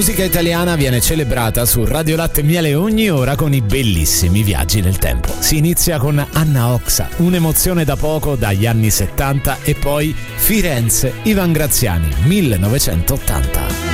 musica italiana viene celebrata su Radio Latte e Miele ogni ora con i bellissimi viaggi nel tempo. Si inizia con Anna Oxa, un'emozione da poco dagli anni 70, e poi Firenze, Ivan Graziani, 1980.